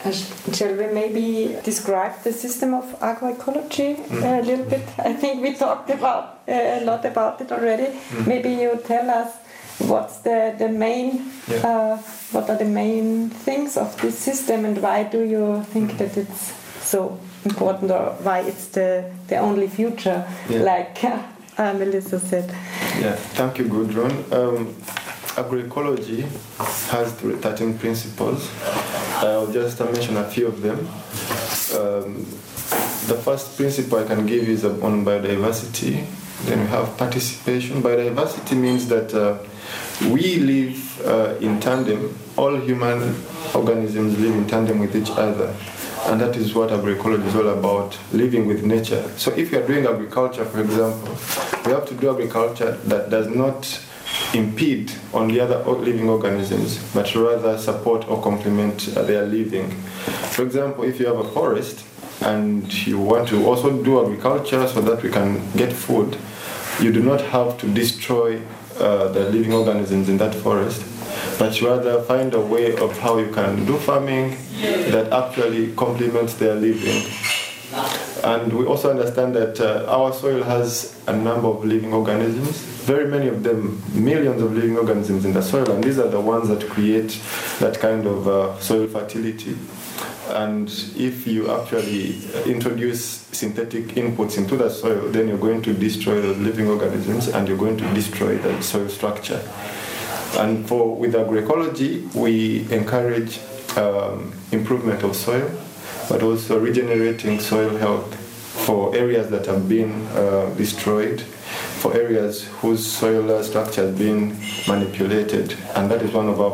Shall we maybe describe the system of agroecology a little bit? I think we talked about a lot about it already. Maybe you tell us what's the main, what are the main things of this system, and why do you think that it's so important, or why it's the only future, like Melissa said? Yeah, thank you, Gudrun. Agroecology has 13 principles. I'll just mention a few of them. The first principle I can give is on biodiversity. Then we have participation. Biodiversity means that we live in tandem. All human organisms live in tandem with each other. And that is what agroecology is all about, living with nature. So if you are doing agriculture, for example, we have to do agriculture that does not impede on the other living organisms, but rather support or complement their living. For example, if you have a forest and you want to also do agriculture so that we can get food, you do not have to destroy the living organisms in that forest, but rather find a way of how you can do farming that actually complements their living. And we also understand that our soil has a number of living organisms, very many of them, millions of living organisms in the soil, and these are the ones that create that kind of soil fertility. And if you actually introduce synthetic inputs into the soil, then you're going to destroy those living organisms and you're going to destroy the soil structure. And with agroecology, we encourage improvement of soil, but also regenerating soil health for areas that have been destroyed, for areas whose soil structure has been manipulated. And that is one of our